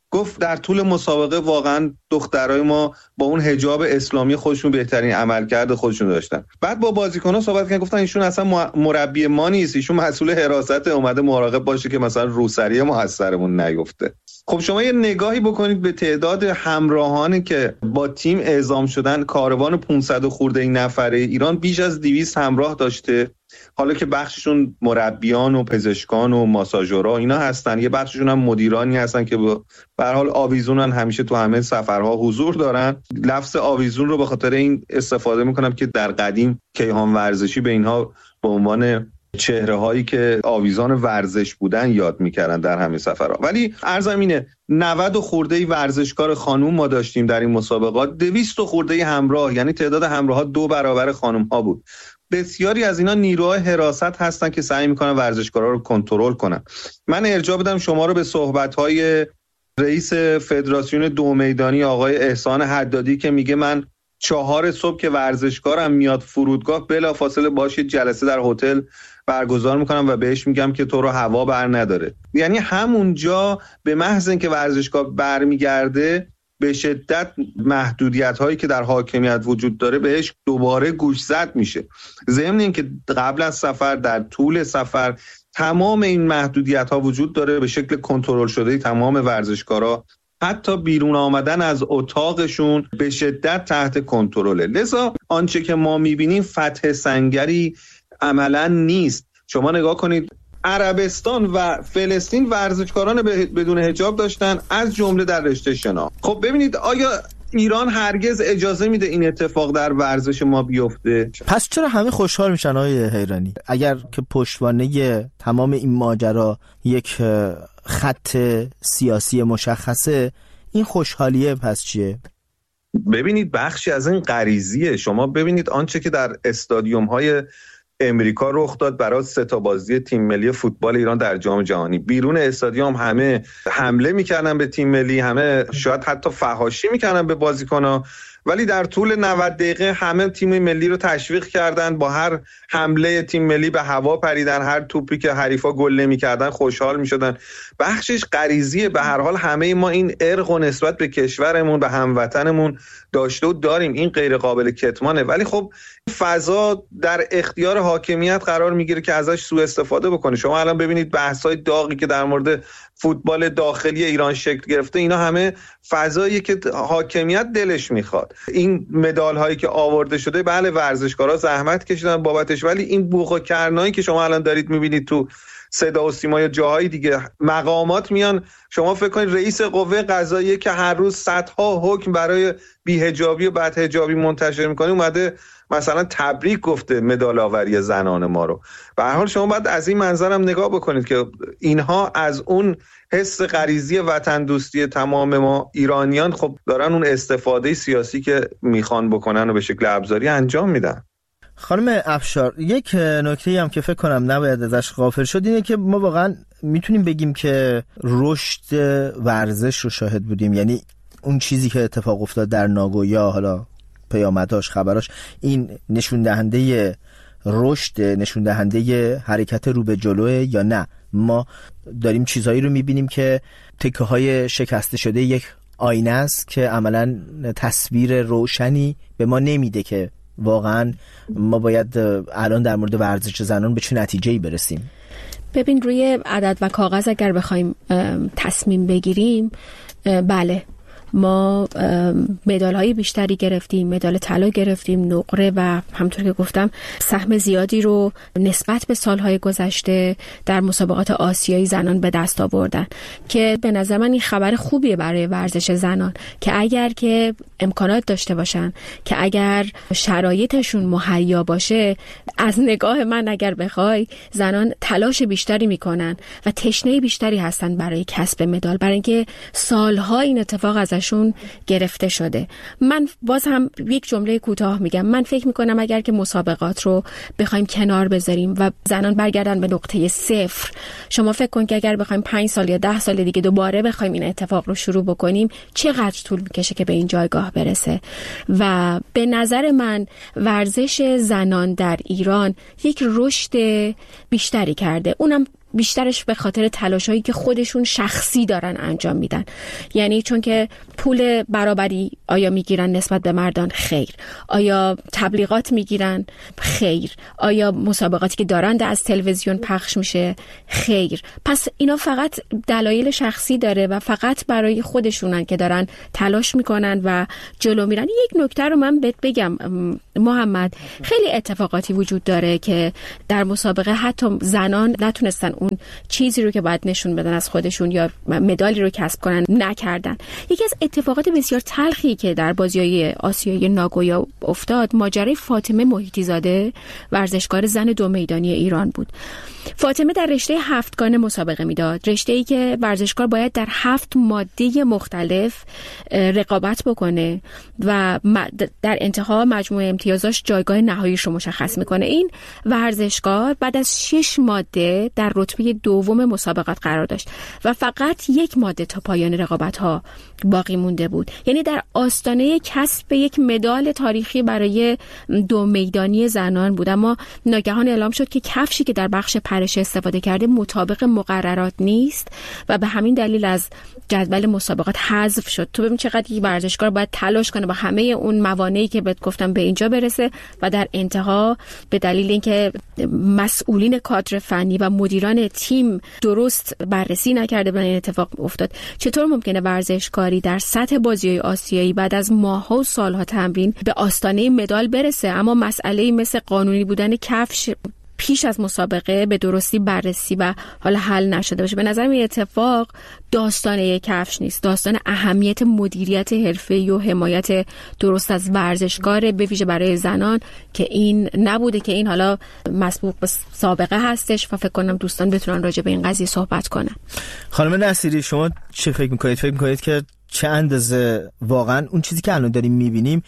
گفت در طول مسابقه واقعا دخترای ما با اون حجاب اسلامی خودشون بهترین عملکرد خودشون داشتن. بعد با بازیکن‌ها صحبت کردن، گفتن ایشون اصلا مربی ما نیست، ایشون مسئول حراست اومده مراقب باشه که مثلا روسری ما از سرمون نیفته. خب شما یه نگاهی بکنید به تعداد همراهانی که با تیم اعزام شدن. کاروان پانصد خورده این نفره ایران بیش از دویست همراه داشته، حالا که بخششون مربیان و پزشکان و ماساژورها اینا هستن، یه بخششون هم مدیرانی هستن که به هر حال آویزونن، همیشه تو همه سفرها حضور دارن. لفظ آویزون رو به خاطر این استفاده میکنم که در قدیم کیهان ورزشی به اینها به عنوان چهره هایی که آویزان ورزش بودن یاد میکردن در همه سفرها. ولی عرضم اینه نود و خورده ورزشکار خانوم ما داشتیم در این مسابقات، دویست و خورده همراه، یعنی تعداد همراه ها دو برابر خانوم ها بود. بسیاری از اینا نیروهای حراست هستن که سعی میکنن ورزشکارا رو کنترل کنن. من ارجاع بدم شما رو به صحبت‌های رئیس فدراسیون دو میدانی آقای احسان حدادی که میگه من چهار صبح که ورزشکارم میاد فرودگاه بلافاصله باشه جلسه در هتل برگزار میکنم و بهش میگم که تو رو هوا بر نداره. یعنی همونجا به محض اینکه ورزشکار برمیگرده به شدت محدودیت هایی که در حاکمیت وجود داره بهش دوباره گوشزد میشه. ضمن این که قبل از سفر، در طول سفر تمام این محدودیت ها وجود داره به شکل کنترل شده. تمام ورزشکارا حتی بیرون آمدن از اتاقشون به شدت تحت کنترله. لذا آنچه که ما میبینیم فتح سنگری عملا نیست. شما نگاه کنید عربستان و فلسطین ورزشکاران بدون حجاب داشتن، از جمله در رشته شنا. خب ببینید آیا ایران هرگز اجازه میده این اتفاق در ورزش ما بیفته؟ پس چرا همه خوشحال میشن آقای حیرانی؟ اگر که پشتوانه تمام این ماجرا یک خط سیاسی مشخصه، این خوشحالیه پس چیه؟ ببینید بخشی از این غریزیه. شما ببینید آنچه که در استادیوم های امریکا رخ داد برای سه تا بازی تیم ملی فوتبال ایران در جام جهانی. بیرون استادیوم همه حمله میکردن به تیم ملی، همه شاید حتی فحاشی میکردن به بازیکن‌ها، ولی در طول نود دقیقه همه تیم ملی رو تشویق کردن، با هر حمله تیم ملی به هوا پریدن، هر توپی که حریفا گل نمی‌کردن خوشحال می‌شدن. بخشش غریزیه. به هر حال همه ما این ارق و نسبت به کشورمون، به هموطنمون داشته و داریم، این غیر قابل کتمانه. ولی خب فضا در اختیار حاکمیت قرار میگیره که ازش سوء استفاده بکنه. شما الان ببینید بحث‌های داغی که در مورد فوتبال داخلی ایران شکل گرفته، اینا همه فضایی که حاکمیت دلش میخواد. این مدال هایی که آورده شده، بله ورزشکارا زحمت کشیدن بابتش، ولی این بوق و کرنایی که شما الان دارید میبینید تو صدا و سیما یا جاهای دیگه، مقامات میان، شما فکر کنید رئیس قوه قضاییه که هر روز صدها حکم برای بی‌حجابی و بدحجابی منتشر میکنه اومده مثلا تبریک گفته مدال آوری زنان ما رو. به هر حال شما باید از این منظرم نگاه بکنید که اینها از اون حس غریزی وطن دوستی تمام ما ایرانیان خب دارن اون استفاده سیاسی که میخوان بکنن و به شکل ابزاری انجام میدن. خانم افشار، یک نکته هم که فکر کنم نباید ازش غافل شد اینه که ما واقعا میتونیم بگیم که رشد ورزش رو شاهد بودیم. یعنی اون چیزی که اتفاق افتاد در ناگویا، حالا پیامداش، خبراش، این نشون دهنده رشد، نشون دهنده حرکت رو به جلوه یا نه؟ ما داریم چیزایی رو میبینیم که تکه های شکسته شده یک آینه است که عملاً تصویر روشنی به ما نمیده که واقعاً ما باید الان در مورد ورزش زنان به چه نتیجه‌ای برسیم. ببین روی عدد و کاغذ اگر بخوایم تصمیم بگیریم، بله ما مدال های بیشتری گرفتیم، مدال طلا گرفتیم، نقره و همونطور که گفتم سهم زیادی رو نسبت به سالهای گذشته در مسابقات آسیایی زنان به دست آوردن که به نظر من این خبر خوبیه برای ورزش زنان که اگر که امکانات داشته باشن، که اگر شرایطشون مهیا باشه، از نگاه من اگر بخوای زنان تلاش بیشتری میکنن و تشنه بیشتری هستن برای کسب مدال، برای اینکه سالها این اتفاق ازشون گرفته شده. من باز هم یک جمله کوتاه میگم، من فکر میکنم اگر که مسابقات رو بخوایم کنار بذاریم و زنان برگردن به نقطه صفر، شما فکر کن که اگر بخوایم پنج سال یا ده سال دیگه دوباره بخوایم این اتفاق رو شروع بکنیم، چقدر طول میکشه که به این جایگاه برسه. و به نظر من ورزش زنان در ایران یک رشد بیشتری کرده، اونم بیشترش به خاطر تلاشایی که خودشون شخصی دارن انجام میدن. یعنی چون که پول برابری آیا میگیرن نسبت به مردان؟ خیر. آیا تبلیغات میگیرن؟ خیر. آیا مسابقاتی که دارن از تلویزیون پخش میشه؟ خیر. پس اینا فقط دلایل شخصی داره و فقط برای خودشونن که دارن تلاش میکنن و جلو میرن. یک نکته رو من بهت بگم محمد، خیلی اتفاقاتی وجود داره که در مسابقه حتی زنان نتونستن اون چیزی رو که باید نشون بدن از خودشون یا مدالی رو کسب کنن نکردن. یکی از اتفاقات بسیار تلخی که در بازی‌های آسیایی ناگویا افتاد ماجرای فاطمه محیطی زاده، ورزشکار زن دو میدانی ایران بود. فاطمه در رشته هفتگانه مسابقه میداد، رشته‌ای که ورزشکار باید در هفت ماده مختلف رقابت بکنه و در انتها مجموع امتیازاش جایگاه نهاییش رو مشخص میکنه. این ورزشکار بعد از شش ماده در رتبه دوم مسابقات قرار داشت و فقط یک ماده تا پایان رقابت‌ها باقی مونده بود. یعنی در آستانه کسب یک مدال تاریخی برای دو میدانی زنان بود، اما ناگهان اعلام شد که کفشی که در بخش پرش استفاده کرده مطابق مقررات نیست و به همین دلیل از جدول مسابقات حذف شد. تو ببین چقدر یک ورزشکار باید تلاش کنه با همه اون موانعی که بهت گفتم به اینجا برسه و در انتها به دلیل اینکه مسئولین کادر فنی و مدیران تیم درست بررسی نکرده بودن این اتفاق افتاد. چطور ممکنه ورزشکاری در سطح بازی‌های آسیایی بعد از ماه‌ها و سال‌ها تمرین به آستانه مدال برسه اما مسئله‌ای مثل قانونی بودن کفش پیش از مسابقه به درستی بررسی و حالا حل نشده باشه؟ به نظر من اتفاق داستان یک کفش نیست، داستان اهمیت مدیریت حرفه‌ای و حمایت درست از ورزشکار به ویژه برای زنان که این نبوده، که این حالا مسبوق به سابقه هستش و فکر کنم دوستان بتونن راجع به این قضیه صحبت کنن. خانم نصیری شما چه فکر میکنید؟ فکر میکنید که چه اندازه واقعا اون چیزی که الان داریم میبینیم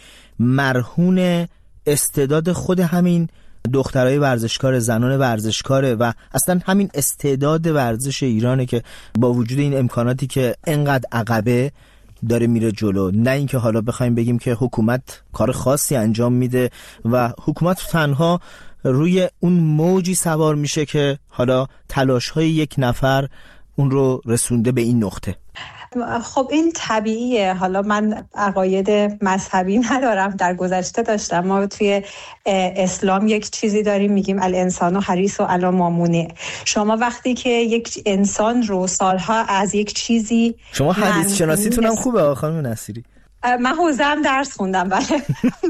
مرهون استعداد خود همین دخترای ورزشکار، زنان ورزشکاره و اصلا همین استعداد ورزش ایرانه که با وجود این امکاناتی که انقدر عقبه داره میره جلو؟ نه اینکه حالا بخوایم بگیم که حکومت کار خاصی انجام میده و حکومت تنها روی اون موجی سوار میشه که حالا تلاش‌های یک نفر اون رو رسونده به این نقطه. خب این طبیعیه. حالا من عقاید مذهبی ندارم، در گذشته داشتم. ما توی اسلام یک چیزی داریم میگیم الانسان حریص و علی ما مونع. شما وقتی که یک انسان رو سالها از یک چیزی، شما حدیث شناسیتون هم خوبه خانم نصیری. من حوزه‌ام درس خوندم بله.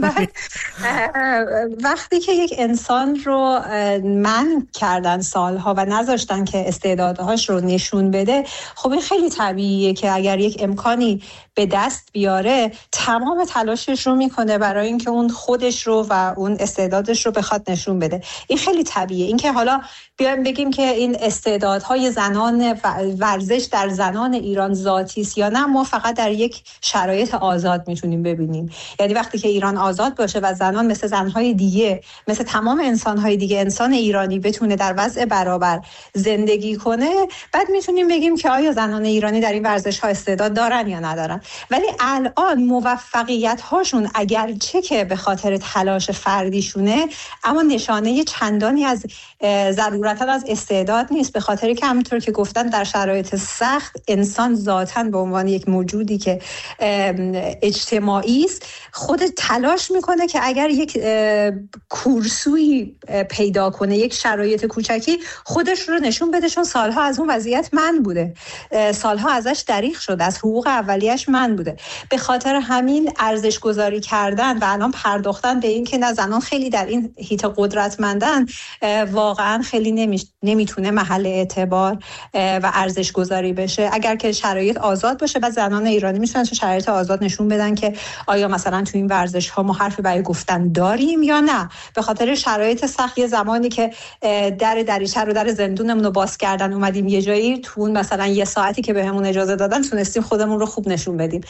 وقتی که یک انسان رو منع کردن سالها و نذاشتن که استعدادهاش رو نشون بده، خب این خیلی طبیعیه که اگر یک امکانی به دست بیاره تمام تلاشش رو میکنه برای اینکه اون خودش رو و اون استعدادش رو بخواد نشون بده. این خیلی طبیعیه. اینکه حالا بیایم بگیم که این استعدادهای زنان ورزش در زنان ایران ذاتی است یا نه، ما فقط در یک شرایط آزاد میتونیم ببینیم. یعنی وقتی که ایران آزاد باشه و زنان مثل زنهای دیگه، مثل تمام انسانهای دیگه، انسان ایرانی بتونه در وضع برابر زندگی کنه، بعد میتونیم بگیم که آیا زنان ایرانی در این ورزش‌ها استعداد دارن یا ندارن. ولی الان موفقیت هاشون اگرچه که به خاطر تلاش فردیشونه، اما نشانه چندانی از ضرورتا از استعداد نیست، به خاطر که همونطور که گفتن در شرایط سخت انسان ذاتاً به عنوان یک موجودی که اجتماعی است خود تلاش میکنه که اگر یک کورسوی پیدا کنه، یک شرایط کوچکی خودش رو نشون بده، چون سالها از اون وضعیت من بوده، سالها ازش دریغ شده، از حقوق اولیش من بوده. به خاطر همین ارزش گذاری کردن و الان پرداختن به این که نه زنان خیلی در این حیطه قدرتمندن واقعا خیلی نمی... نمیتونه محل اعتبار و ارزش گذاری بشه. اگر که شرایط آزاد باشه، بعد زنان ایرانی میتونن تو شرایط آزاد نشون بدن که آیا مثلا تو این ورزش ها ما حرفی برای گفتن داریم یا نه. به خاطر شرایط سخت یه زمانی که در دریچه رو در زندونمون رو باز کردن اومدیم یه جایی، تو اون مثلا یه ساعتی که بهمون اجازه دادن تونستیم خودمون رو خوب نشون بدیم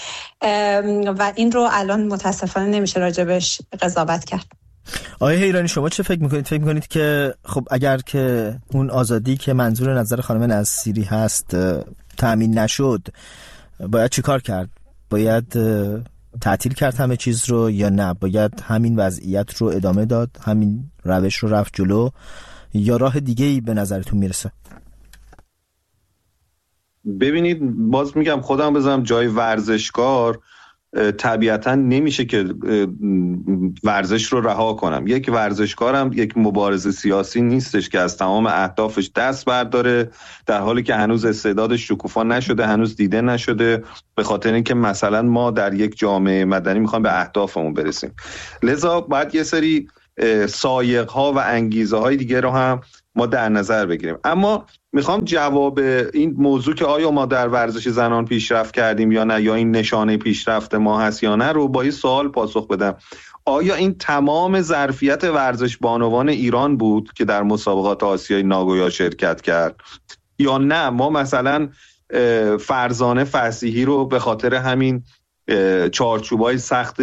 و این رو الان متاسفانه نمیشه راجبش قضاوت کرد. آقای حیرانی شما چه فکر میکنید؟ فکر میکنید که خب اگر که اون آزادی که منظور نظر خانم نصیری هست تأمین نشد باید چی کار کرد؟ باید تعطیل کرد همه چیز رو یا نه باید همین وضعیت رو ادامه داد، همین روش رو رفت جلو، یا راه دیگه‌ای به نظرتون میرسه؟ ببینید باز میگم خودم بذارم جای ورزشکار، طبیعتا نمیشه که ورزش رو رها کنم. یک ورزشکارم یک مبارز سیاسی نیستش که از تمام اهدافش دست برداره در حالی که هنوز استعدادش شکوفا نشده، هنوز دیده نشده، به خاطر اینکه مثلا ما در یک جامعه مدنی میخوایم به اهدافمون برسیم. لذا باید یه سری سایق‌ها و انگیزه های دیگه رو هم ما در نظر بگیریم. اما میخوام جواب این موضوع که آیا ما در ورزش زنان پیشرفت کردیم یا نه، یا این نشانه پیشرفت ما هست یا نه، رو با این سوال پاسخ بدم. آیا این تمام ظرفیت ورزش بانوان ایران بود که در مسابقات آسیای ناگویا شرکت کرد، یا نه ما مثلا فرزانه فصیحی رو به خاطر همین چارچوبای سخت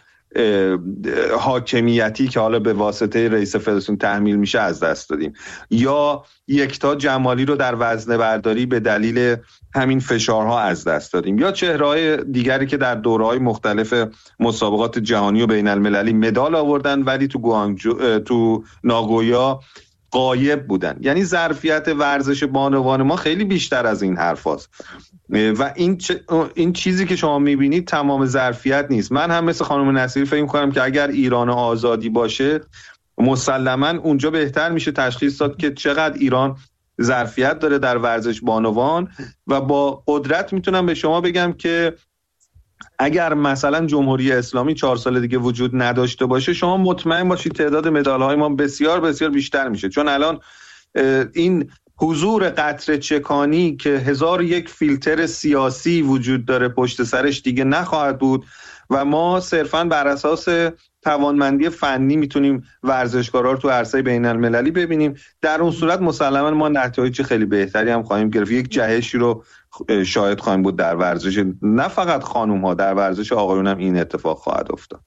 حاکمیتی که حالا به واسطه رئیس فدراسیون تحمیل میشه از دست دادیم، یا یکتا جمالی رو در وزنه برداری به دلیل همین فشارها از دست دادیم، یا چهره‌های دیگری که در دوره‌های مختلف مسابقات جهانی و بین المللی مدال آوردن ولی تو گوانگجو تو ناگویا غایب بودن. یعنی ظرفیت ورزش بانوان ما خیلی بیشتر از این حرف هست و این چ... این چیزی که شما میبینید تمام ظرفیت نیست. من هم مثل خانم نصیری فکر می‌کنم که اگر ایران آزادی باشه مسلماً اونجا بهتر میشه تشخیص داد که چقدر ایران ظرفیت داره در ورزش بانوان و با قدرت میتونم به شما بگم که اگر مثلا جمهوری اسلامی چهار سال دیگه وجود نداشته باشه شما مطمئن باشید تعداد مدال‌های ما بسیار بسیار بیشتر میشه، چون الان این حضور قطره چکانی که هزار یک فیلتر سیاسی وجود داره پشت سرش دیگه نخواهد بود و ما صرفاً بر اساس توانمندی فنی میتونیم ورزشکارا رو تو عرصه بین المللی ببینیم. در اون صورت مسلماً ما نتایج خیلی بهتری هم خواهیم گرفت. یک جهشی رو شاهد خواهیم بود در ورزش نه فقط خانوم ها، در ورزش آقایون هم این اتفاق خواهد افتاد.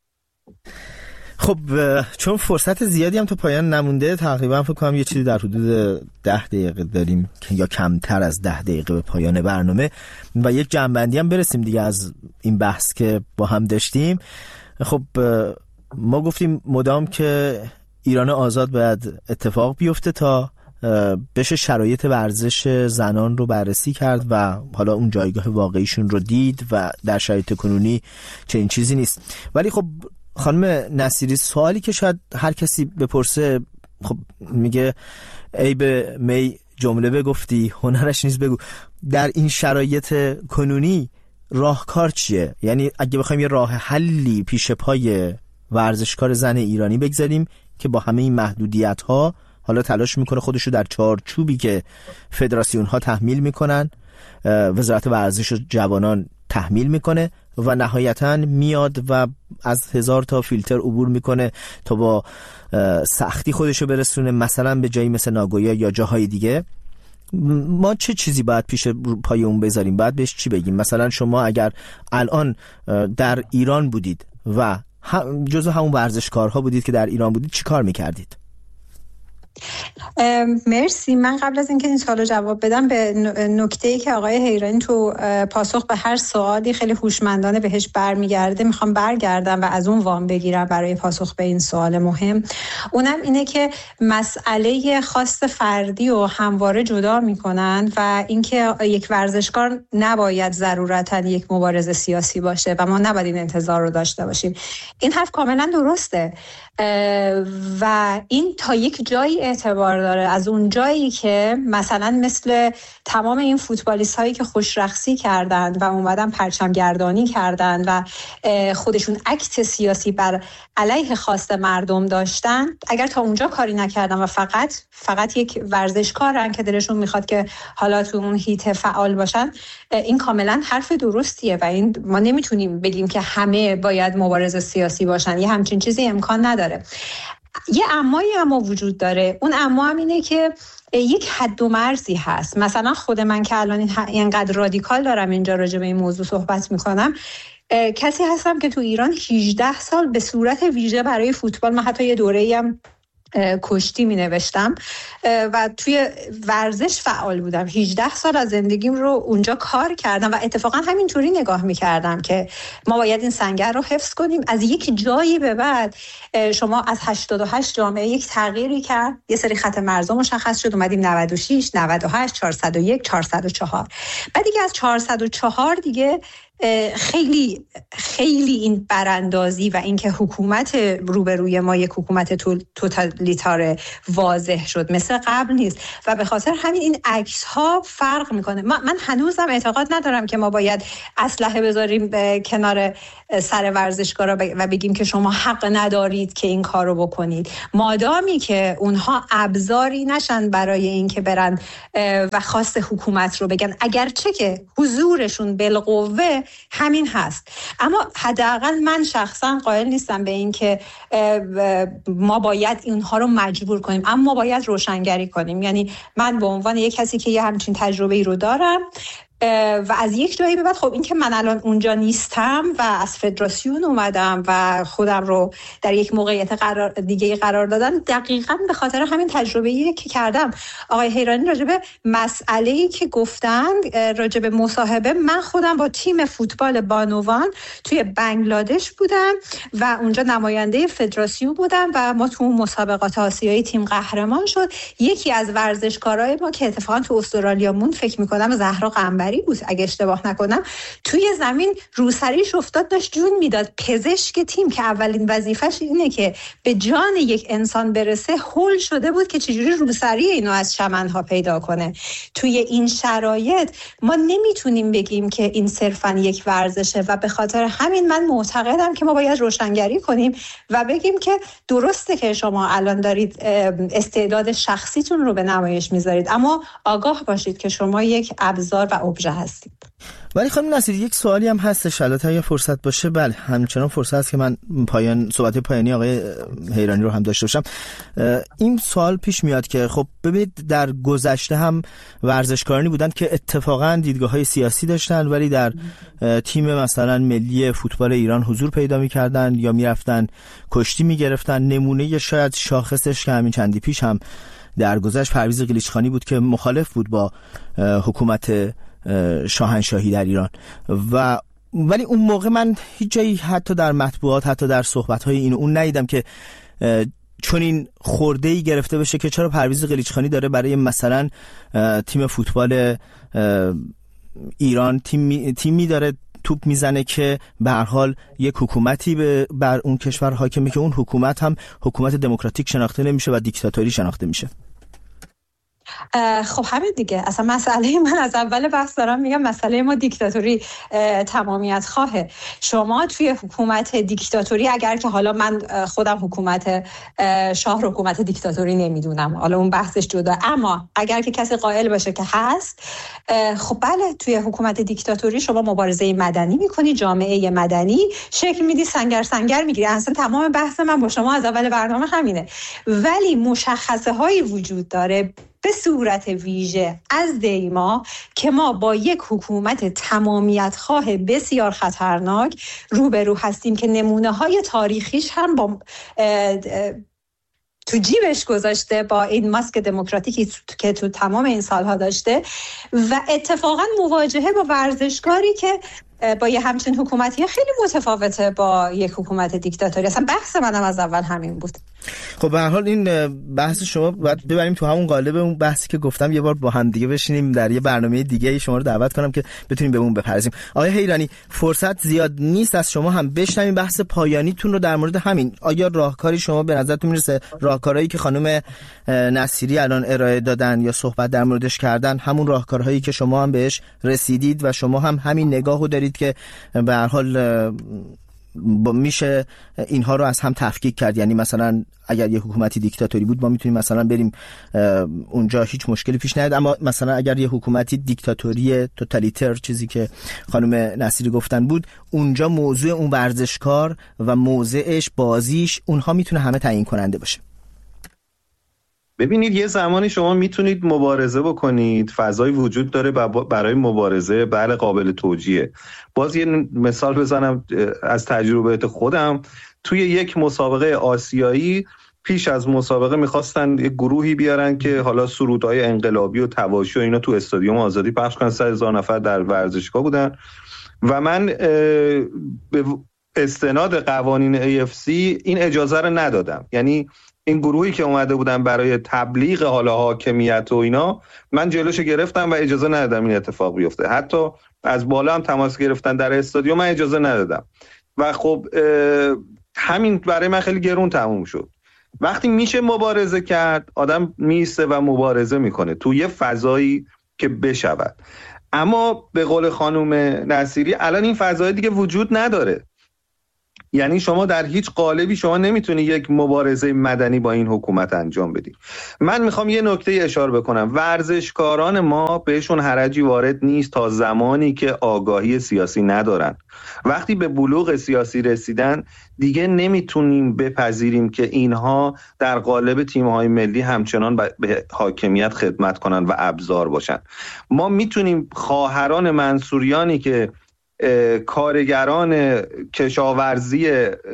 خب چون فرصت زیادی هم تو پایان نمونده، تقریبا فکر کنم یه چیزی در حدود ده دقیقه داریم یا کمتر از ده دقیقه به پایان برنامه و یک جنبندی هم برسیم دیگه از این بحث که با هم داشتیم. خب ما گفتیم مدام که ایران آزاد باید اتفاق بیفته تا بشه شرایط ورزش زنان رو بررسی کرد و حالا اون جایگاه واقعیشون رو دید و در شرایط کنونی چنین چیزی نیست. ولی خب خانم نصیری، سوالی که شاید هر کسی بپرسه، خب میگه ای به می جمله بگفتی هنرش نیست بگو، در این شرایط کنونی راهکار چیه؟ یعنی اگه بخوایم یه راه حلی پیش پای ورزشکار زن ایرانی بگذاریم که با همه این محدودیت ها حالا تلاش میکنه خودشو در چارچوبی که فدراسیون ها تحمیل میکنن، وزارت ورزش و جوانان تحمیل میکنه و نهایتاً میاد و از هزار تا فیلتر عبور میکنه تا با سختی خودشو برسونه مثلا به جایی مثل ناگویا یا جاهای دیگه، ما چه چیزی باید پیش پای اون بذاریم؟ باید بهش چی بگیم؟ مثلا شما اگر الان در ایران بودید و جزو همون ورزشکارها بودید که در ایران بودید، چی کار میکردید؟ مرسی. من قبل از اینکه این سوالو جواب بدم به نکته‌ای که آقای حیرانی تو پاسخ به هر سوالی خیلی هوشمندانه بهش برمیگرده میخوام برگردم و از اون وام بگیرم برای پاسخ به این سوال مهم. اونم اینه که مسئله خواست فردی و همواره جدا میکنن و اینکه یک ورزشکار نباید ضرورتاً یک مبارز سیاسی باشه و ما نباید این انتظار رو داشته باشیم. این حرف کاملا درسته و این تا یک جایی اعتبار داره. از اون جایی که مثلا مثل تمام این فوتبالیست هایی که خوشرقصی کردن و اومدن پرچم گردانی کردن و خودشون اکت سیاسی بر علیه خواست مردم داشتن، اگر تا اونجا کاری نکردن و فقط فقط یک ورزشکارن که دلشون میخواد که حالا تو اون هیت فعال باشن، این کاملا حرف درستیه و این ما نمیتونیم بگیم که همه باید مبارز سیاسی باشن. یه همچین چیزی امکان نداره. یه امایی اما وجود داره. اون اما هم اینه که یک حد و مرزی هست. مثلا خود من که الان اینقدر رادیکال دارم اینجا راجع به این موضوع صحبت میکنم، کسی هستم که تو ایران هجده سال به صورت ویژه برای فوتبال، من حتی یه دوره‌ای هم کشتی می نوشتم و توی ورزش فعال بودم. هجده سال از زندگیم رو اونجا کار کردم و اتفاقا همینطوری نگاه می کردم که ما باید این سنگر رو حفظ کنیم. از یک جایی به بعد شما از هشتاد و هشت جامعه یک تغییری کرد، یه سری خط مرزا مشخص شد، اومدیم نود و شش، نود و هشت، چهارصد و یک، چهارصد و چهار. بعد دیگه از چهارصد و چهار دیگه خیلی خیلی این براندازی و اینکه حکومت روبروی ما یک حکومت توتالیتار واضح شد، مثل قبل نیست و به خاطر همین این عکس ها فرق میکنه. من هنوزم اعتقاد ندارم که ما باید اسلحه بذاریم کنار سر ورزشکارا و بگیم که شما حق ندارید که این کارو بکنید، مادامی که اونها ابزاری نشن برای اینکه برن و خواست حکومت رو بگن، اگرچه که حضورشون بالقوه همین هست. اما حداقل من شخصا قائل نیستم به این که ما باید اینها رو مجبور کنیم، اما باید روشنگری کنیم. یعنی من به عنوان یک کسی که یه همچین تجربه‌ای رو دارم و از یک جایی به بعد، خب این که من الان اونجا نیستم و از فدراسیون اومدم و خودم رو در یک موقعیت قرار دیگه قرار دادم، دقیقاً به خاطر همین تجربه‌ای که کردم. آقای حیرانی راجع به مسئله‌ای که گفتن، راجع به مصاحبه، من خودم با تیم فوتبال بانوان توی بنگلادش بودم و اونجا نماینده فدراسیون بودم و ما تو مسابقات آسیایی تیم قهرمان شد. یکی از ورزشکارای ما که اتفاقاً تو استرالیا موند، فکر می‌کنم زهرا قنبری بود اگه اشتباه نکنم، توی زمین روسریش افتاد، داشت جون میداد. پزشک تیم که اولین وظیفش اینه که به جان یک انسان برسه، هول شده بود که چجوری روسری اینو از چمنها پیدا کنه. توی این شرایط ما نمیتونیم بگیم که این صرفاً یک ورزشه و به خاطر همین من معتقدم که ما باید روشنگری کنیم و بگیم که درسته که شما الان دارید استعداد شخصیتون رو به نمایش میذارید، اما آگاه باشید که شما یک ابزار و ابژه هستید. ولی خانم نصیری، یک سوالی هم هستش، البته اگه فرصت باشه. بله، همچنان فرصت هست که من پایان صحبت پایانی آقای حیرانی رو هم داشته باشم. این سوال پیش میاد که خب ببینید، در گذشته هم ورزشکارانی بودند که اتفاقا دیدگاه‌های سیاسی داشتن ولی در تیم مثلا ملی فوتبال ایران حضور پیدا می‌کردن یا می‌رفتن کشتی می‌گرفتن. نمونه شاید شاخصش که همین چندی پیش هم در گذشت پرویز قلیچخانی بود که مخالف بود با حکومت شاهنشاهی در ایران و ولی اون موقع من هیچ جایی حتی در مطبوعات، حتی در صحبت‌های این اون ندیدم که چون این خورده‌ای گرفته بشه که چرا پرویز قلیچخانی داره برای مثلا تیم فوتبال ایران تیم تیمی داره توپ میزنه که به هر حال یک حکومتی به بر اون کشور حاکمه که اون حکومت هم حکومت دموکراتیک شناخته نمیشه و دیکتاتوری شناخته میشه. خب همین دیگه، اصلا مسئله من از اول بحث دارم میگم، مسئله ما دیکتاتوری تمامیت خواهه. شما توی حکومت دیکتاتوری، اگر که حالا من خودم حکومت شاه رو حکومت دیکتاتوری نمیدونم، حالا اون بحثش جدا، اما اگر که کسی قائل باشه که هست، خب بله، توی حکومت دیکتاتوری شما مبارزه مدنی میکنی، جامعه مدنی شکل میدی، سنگر سنگر میگیری. اصلا تمام بحث من با شما از اول برنامه همینه. ولی مشخصه هایی وجود داره به صورت ویژه از دیما که ما با یک حکومت تمامیت خواه بسیار خطرناک روبرو هستیم که نمونه های تاریخیش هم با تو جیبش گذاشته با این ماسک دموکراتیکی که تو تمام این سالها داشته و اتفاقا مواجهه با ورزشکاری که با یه همچین حکومتی خیلی متفاوته با یک حکومت دیکتاتوری. اصلا بحث منم از اول همین بود. خب به هر حال این بحث شما باید ببریم تو همون قالب اون بحثی که گفتم، یه بار با هم دیگه بشینیم در یه برنامه دیگه شما رو دعوت کنم که بتونیم به اون بپردازیم. آقای حیرانی، فرصت زیاد نیست، از شما هم بشنویم بحث پایانیتون رو در مورد همین. آیا راهکاری شما به نظرتون میرسه راهکارهایی که خانم نصیری الان ارائه دادن یا صحبت در موردش کردن همون راهکارهایی که شما هم بهش رسیدید و شما هم همین نگاهو دارید که به هر حال میشه اینها رو از هم تفکیک کرد؟ یعنی مثلا اگر یه حکومتی دیکتاتوری بود ما میتونیم مثلا بریم اونجا هیچ مشکلی پیش نیاد، اما مثلا اگر یه حکومتی دیکتاتوری توتالیتر، چیزی که خانم نصیری گفتن بود، اونجا موضوع اون ورزشکار و موضعش، بازیش، اونها میتونه همه تعیین کننده باشه. ببینید، یه زمانی شما میتونید مبارزه بکنید، فضای وجود داره برای مبارزه، بله قابل توجیه. باز یه مثال بزنم از تجربه خودم. توی یک مسابقه آسیایی پیش از مسابقه میخواستن یک گروهی بیارن که حالا سرودهای انقلابی و تواشی و اینا تو استادیوم آزادی پخش کنن. سه هزار نفر در ورزشگاه بودن و من به استناد قوانین ای اف سی این اجازه رو ندادم. یعنی این گروهی که اومده بودن برای تبلیغ حالا حاکمیت و اینا، من جلوش گرفتم و اجازه ندادم این اتفاق بیفته. حتی از بالا هم تماس گرفتن در استادیوم، من اجازه ندادم و خب همین برای من خیلی گرون تموم شد. وقتی میشه مبارزه کرد، آدم میسته و مبارزه میکنه تو یه فضایی که بشود. اما به قول خانم نصیری الان این فضای دیگه وجود نداره. یعنی شما در هیچ قالبی شما نمیتونی یک مبارزه مدنی با این حکومت انجام بدی. من میخوام یه نکته اشاره بکنم. ورزشکاران ما بهشون حرجی وارد نیست تا زمانی که آگاهی سیاسی ندارن. وقتی به بلوغ سیاسی رسیدن دیگه نمیتونیم بپذیریم که اینها در قالب تیم‌های ملی همچنان به حاکمیت خدمت کنن و ابزار باشن. ما میتونیم خواهران منصوریانی که کارگران کشاورزی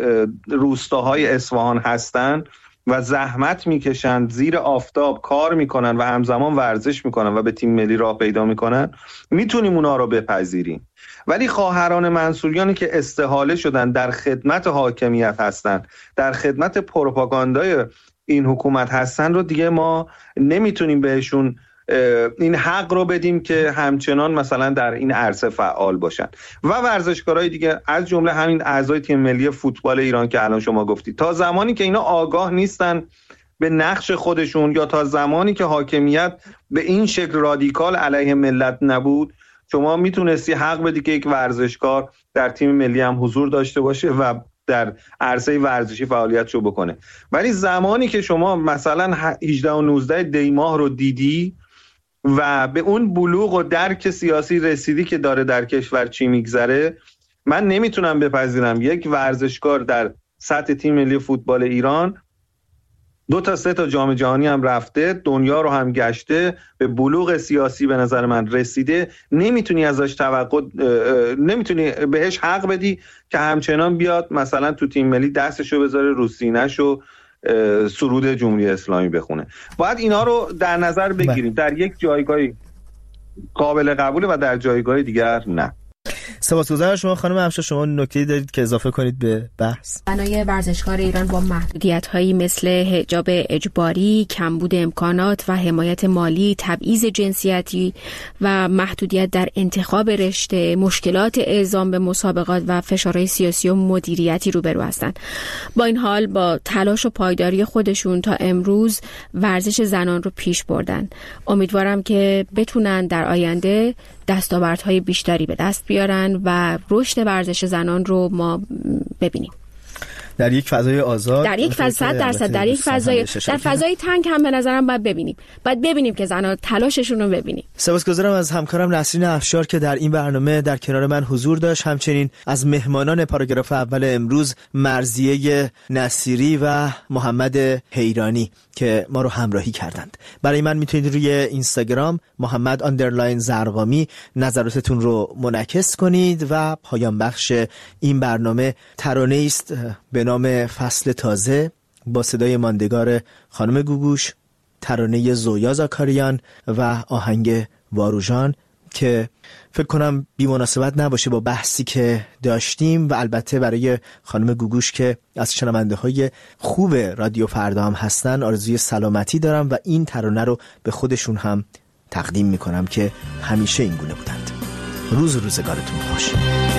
روستاهای اصفهان هستن و زحمت میکشن، زیر آفتاب کار میکنن و همزمان ورزش میکنن و به تیم ملی راه پیدا میکنن، میتونیم اونا رو بپذیریم. ولی خواهران منصوریانی که استحاله شدن در خدمت حاکمیت هستن، در خدمت پروپاگاندای این حکومت هستن رو دیگه ما نمیتونیم بهشون این حق رو بدیم که همچنان مثلا در این عرصه فعال باشن. و ورزشکارای دیگه از جمله همین اعضای تیم ملی فوتبال ایران که الان شما گفتید، تا زمانی که اینا آگاه نیستن به نقش خودشون یا تا زمانی که حاکمیت به این شکل رادیکال علیه ملت نبود، شما میتونستی حق بدی که یک ورزشکار در تیم ملی هم حضور داشته باشه و در عرصه ورزشی فعالیتشو بکنه. ولی زمانی که شما مثلا هجده و نوزده دی ماه رو دیدی و به اون بلوغ و درک سیاسی رسیدی که داره در کشور چی میگذره، من نمیتونم بپذیرم یک ورزشکار در سطح تیم ملی فوتبال ایران دو تا سه تا جام جهانی هم رفته، دنیا رو هم گشته، به بلوغ سیاسی به نظر من رسیده، نمیتونی ازش توقع نمیتونی بهش حق بدی که همچنان بیاد مثلا تو تیم ملی دستشو بذاره رو سینه‌شو سرود جمهوری اسلامی بخونه. باید اینا رو در نظر بگیریم. در یک جایگاهی قابل قبوله و در جایگاه دیگر نه. سپاسگزارم شما خانم افشار. شما نکته‌ای دارید که اضافه کنید به بحث؟ بنای ورزشکار ایران با محدودیت‌هایی مثل حجاب اجباری، کمبود امکانات و حمایت مالی، تبعیض جنسیتی و محدودیت در انتخاب رشته، مشکلات اعزام به مسابقات و فشارهای سیاسی و مدیریتی روبرو هستند. با این حال با تلاش و پایداری خودشون تا امروز ورزش زنان رو پیش بردن. امیدوارم که بتونن در آینده دستاوردهای بیشتری به دست بیارن و رشد ورزش زنان رو ما ببینیم در یک فضای آزاد، در یک فضا درصد در یک فضای در فضای تنگ هم به نظرم باید ببینیم باید ببینیم که زنان تلاششون رو ببینیم. سپاسگزارم از همکارم نسرین افشار که در این برنامه در کنار من حضور داشت. همچنین از مهمانان پاراگراف اول امروز مرضیه نصیری و محمد حیرانی که ما رو همراهی کردند. برای من میتونید روی اینستاگرام محمد آندرلاین زرقامی نظراتتون رو منعکس کنید و پایان بخش این برنامه ترانه است به نام فصل تازه با صدای ماندگار خانم گوگوش، ترانه زویا زاکاریان و آهنگ واروژان که فکر کنم بی مناسبت نباشه با بحثی که داشتیم. و البته برای خانم گوگوش که از شنونده های خوب رادیو فردا هم هستن آرزوی سلامتی دارم و این ترانه رو به خودشون هم تقدیم میکنم که همیشه این گونه بودند. روز و روزگارتون خوش.